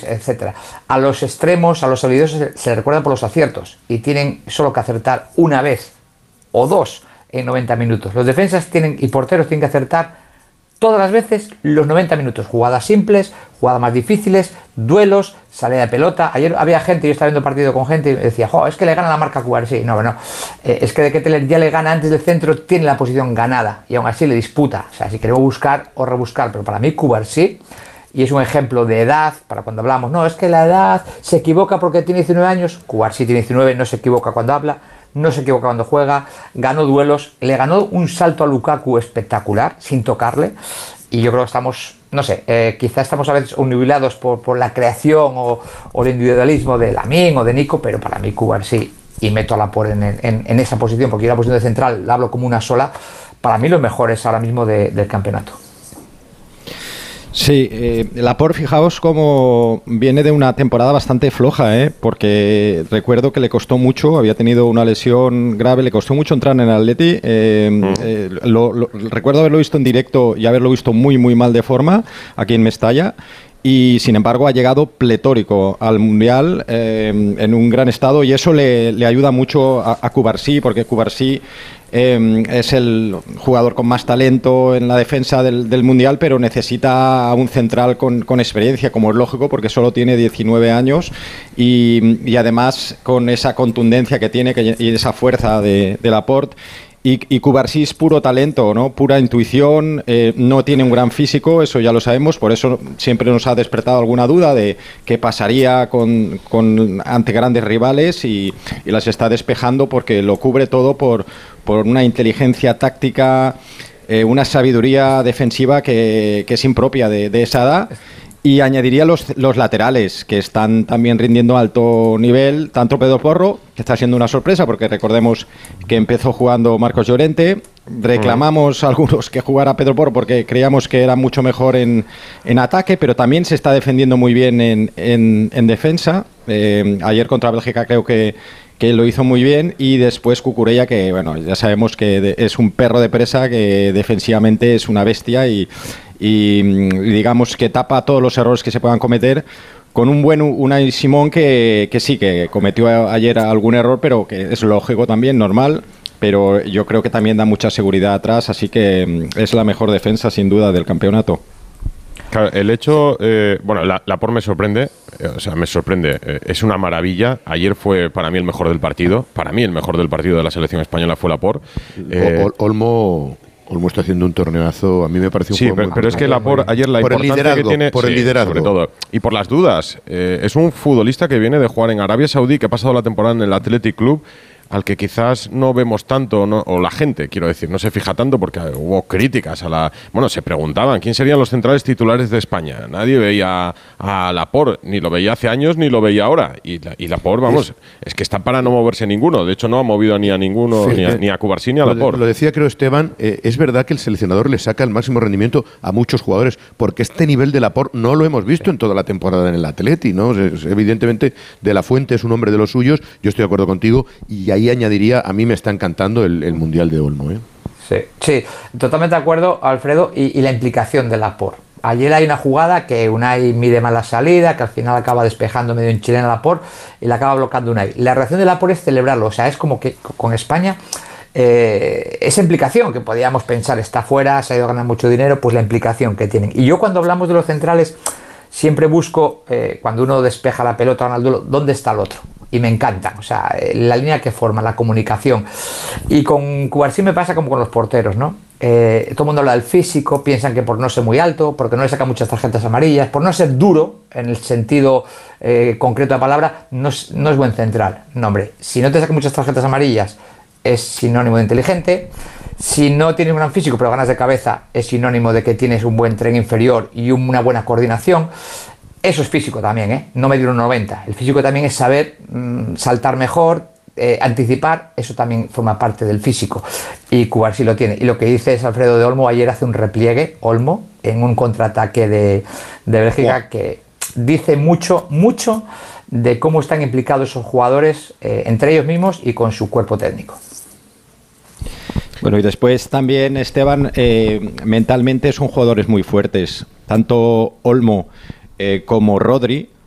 goles, etcétera. A los extremos, a los habilidosos se les recuerda por los aciertos y tienen solo que acertar una vez o dos en 90 minutos. Los defensas y porteros tienen que acertar todas las veces los 90 minutos. Jugadas simples, jugadas más difíciles, duelos, salida de pelota. Ayer había gente, yo estaba viendo partido con gente y decía, es que le gana la marca a Cubarsí. No, es que de Ketelaere ya le gana antes del centro, tiene la posición ganada y aún así le disputa. O sea, si queremos buscar o rebuscar, pero para mí Cubarsí, y es un ejemplo de edad, para cuando hablamos, no, es que la edad se equivoca porque tiene 19 años, Cubarsí tiene 19, no se equivoca cuando habla, no se equivoca cuando juega, ganó duelos, le ganó un salto a Lukaku espectacular, sin tocarle, y yo creo que estamos, no sé, quizá estamos a veces obnubilados por la creación o el individualismo de Lamine o de Nico, pero para mí Cubarsí, y meto a Laporte en esa posición, porque yo la posición de central la hablo como una sola, para mí los mejores ahora mismo del campeonato. Sí, Laporte, fijaos cómo viene de una temporada bastante floja, porque recuerdo que le costó mucho, había tenido una lesión grave, le costó mucho entrar en el Atleti. Recuerdo haberlo visto en directo y haberlo visto muy, muy mal de forma aquí en Mestalla. Y sin embargo ha llegado pletórico al Mundial en un gran estado, y eso le ayuda mucho a Cubarsí, porque Cubarsí es el jugador con más talento en la defensa del Mundial, pero necesita a un central con experiencia, como es lógico, porque solo tiene 19 años y además con esa contundencia que tiene y esa fuerza de Laporte. Y Cubarsí es puro talento, ¿no? Pura intuición, no tiene un gran físico, eso ya lo sabemos, por eso siempre nos ha despertado alguna duda de qué pasaría ante grandes rivales, y las está despejando porque lo cubre todo por una inteligencia táctica, una sabiduría defensiva que es impropia de esa edad. Y añadiría los laterales, que están también rindiendo a alto nivel, tanto Pedro Porro, que está siendo una sorpresa, porque recordemos que empezó jugando Marcos Llorente, reclamamos algunos que jugara Pedro Porro porque creíamos que era mucho mejor en ataque, pero también se está defendiendo muy bien en defensa. Ayer contra Bélgica creo que lo hizo muy bien, y después Cucurella, que bueno, ya sabemos que es un perro de presa, que defensivamente es una bestia y digamos que tapa todos los errores que se puedan cometer, con un buen Unai Simón que sí, que cometió ayer algún error, pero que es lógico también, normal, pero yo creo que también da mucha seguridad atrás, así que es la mejor defensa sin duda del campeonato. Claro, el hecho, Laporte me sorprende, me sorprende, es una maravilla. Ayer fue para mí el mejor del partido, de la selección española fue Laporte. Olmo está haciendo un torneazo, a mí me parece un juego muy pero es que Laporte, ayer la importancia que tiene, por el liderazgo, sobre todo, y por las dudas, es un futbolista que viene de jugar en Arabia Saudí, que ha pasado la temporada en el Athletic Club, al que quizás no vemos tanto, o la gente, quiero decir, no se fija tanto, porque hubo críticas se preguntaban quién serían los centrales titulares de España. Nadie veía a Laporte, ni lo veía hace años, ni lo veía ahora. Y Laporte, es que está para no moverse ninguno. De hecho, no ha movido ni a ninguno, ni a Cubarsí, ni a Laporte. Lo decía, creo, Esteban, es verdad que el seleccionador le saca el máximo rendimiento a muchos jugadores, porque este nivel de Laporte no lo hemos visto en toda la temporada en el Atleti, ¿no? Evidentemente, De la Fuente es un hombre de los suyos, yo estoy de acuerdo contigo, y ahí añadiría, a mí me está encantando el Mundial de Olmo, ¿eh? Sí, totalmente de acuerdo, Alfredo, y la implicación de Laporte. Ayer hay una jugada que Unai mide mal la salida, que al final acaba despejando medio en chilena Laporte y la acaba bloqueando Unai. La reacción de Laporte es celebrarlo, o sea, es como que con España esa implicación que podíamos pensar está fuera, se ha ido a ganar mucho dinero, pues la implicación que tienen. Y yo cuando hablamos de los centrales siempre busco, cuando uno despeja la pelota en el duelo, ¿dónde está el otro? Y me encantan, o sea, la línea que forma, la comunicación. Y con Cubarsí me pasa como con los porteros, ¿no? Todo el mundo habla del físico, piensan que por no ser muy alto, porque no le saca muchas tarjetas amarillas, por no ser duro, en el sentido concreto de la palabra, no es buen central. No, hombre, si no te saca muchas tarjetas amarillas, es sinónimo de inteligente. Si no tienes un gran físico, pero ganas de cabeza, es sinónimo de que tienes un buen tren inferior y una buena coordinación. Eso es físico también, ¿eh? No medir 1,90. El físico también es saber saltar mejor, anticipar, eso también forma parte del físico. Y Cubarsí lo tiene. Y lo que dice es Alfredo de Olmo, ayer hace un repliegue, Olmo, en un contraataque de Bélgica, que dice mucho de cómo están implicados esos jugadores entre ellos mismos y con su cuerpo técnico. Bueno, y después también, Esteban, mentalmente son jugadores muy fuertes. Tanto Olmo como Rodri